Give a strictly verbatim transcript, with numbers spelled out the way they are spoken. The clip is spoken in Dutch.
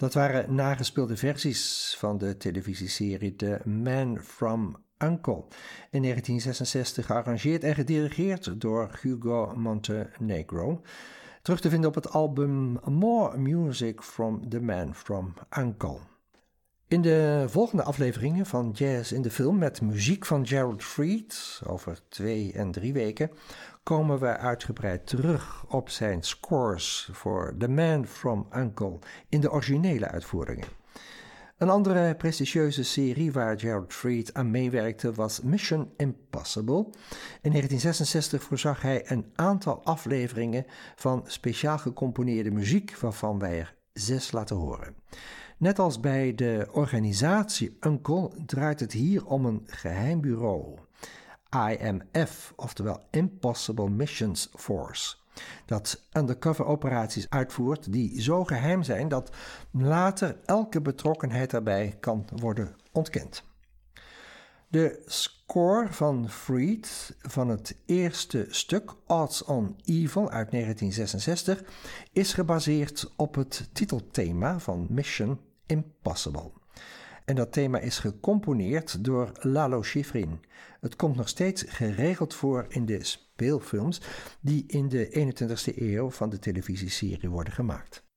Dat waren nagespeelde versies van de televisieserie The Man from U N C L E, in negentien zesenzestig gearrangeerd en gedirigeerd door Hugo Montenegro, terug te vinden op het album More Music from The Man from U N C L E. In de volgende afleveringen van Jazz in de Film met muziek van Gerald Fried, over twee en drie weken, komen we uitgebreid terug op zijn scores voor The Man from U N C L E in de originele uitvoeringen. Een andere prestigieuze serie waar Gerald Fried aan meewerkte was Mission Impossible. In negentien zesenzestig voorzag hij een aantal afleveringen van speciaal gecomponeerde muziek, waarvan wij er zes laten horen. Net als bij de organisatie U N C L E draait het hier om een geheim bureau, I M F, oftewel Impossible Missions Force, dat undercover operaties uitvoert die zo geheim zijn dat later elke betrokkenheid daarbij kan worden ontkend. De score van Fried van het eerste stuk, Odds on Evil uit negentien zesenzestig, is gebaseerd op het titelthema van Mission Impossible. En dat thema is gecomponeerd door Lalo Schifrin. Het komt nog steeds geregeld voor in de speelfilms die in de eenentwintigste eeuw van de televisieserie worden gemaakt.